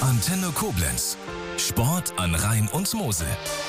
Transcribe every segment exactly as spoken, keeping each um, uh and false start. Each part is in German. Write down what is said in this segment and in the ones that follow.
Antenne Koblenz. Sport an Rhein und Mosel.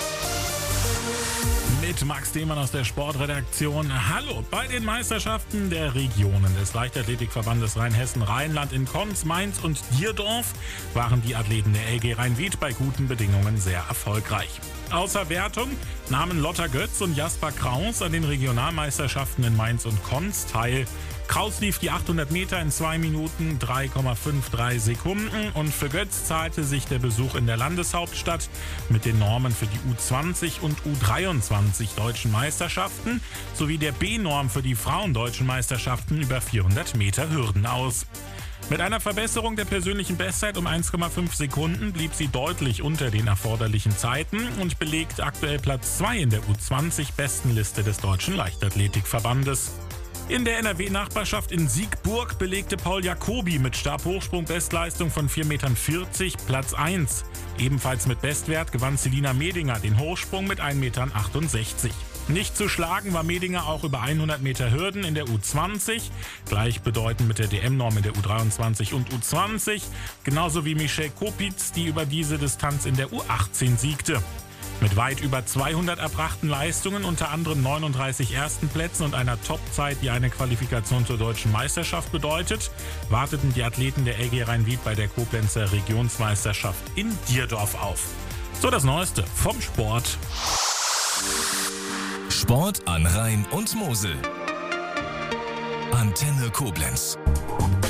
Mit Max Demann aus der Sportredaktion. Hallo, bei den Meisterschaften der Regionen des Leichtathletikverbandes Rheinhessen-Rheinland in Konz, Mainz und Dierdorf waren die Athleten der L G Rhein-Wied bei guten Bedingungen sehr erfolgreich. Außer Wertung nahmen Lotta Götz und Jasper Kraus an den Regionalmeisterschaften in Mainz und Konz teil. Kraus lief die achthundert Meter in zwei Minuten drei Komma dreiundfünfzig Sekunden und für Götz zahlte sich der Besuch in der Landeshauptstadt mit den Normen für die U zwanzig und U dreiundzwanzig deutschen Meisterschaften sowie der B-Norm für die Frauendeutschen Meisterschaften über vierhundert Meter Hürden aus. Mit einer Verbesserung der persönlichen Bestzeit um eins Komma fünf Sekunden blieb sie deutlich unter den erforderlichen Zeiten und belegt aktuell Platz zwei in der U zwanzig-Bestenliste des Deutschen Leichtathletikverbandes. In der N R W-Nachbarschaft in Siegburg belegte Paul Jacobi mit Stabhochsprung-Bestleistung von vier Komma vierzig Meter Platz eins. Ebenfalls mit Bestwert gewann Selina Medinger den Hochsprung mit ein Komma achtundsechzig Meter. Nicht zu schlagen war Medinger auch über hundert Meter Hürden in der U zwanzig, gleichbedeutend mit der D M-Norm in der U dreiundzwanzig und U zwanzig, genauso wie Michelle Kopitz, die über diese Distanz in der U achtzehn siegte. Mit weit über zweihundert erbrachten Leistungen, unter anderem neununddreißig ersten Plätzen und einer Topzeit, die eine Qualifikation zur deutschen Meisterschaft bedeutet, warteten die Athleten der L G Rhein-Wied bei der Koblenzer Regionsmeisterschaft in Dierdorf auf. So das Neueste vom Sport. Sport an Rhein und Mosel. Antenne Koblenz.